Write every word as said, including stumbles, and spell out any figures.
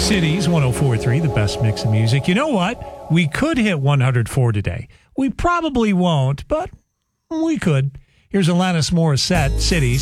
Cities one oh four point three, the best mix of music. You know what? We could hit one hundred four today. We probably won't, but we could. Here's Alanis Morissette, Cities.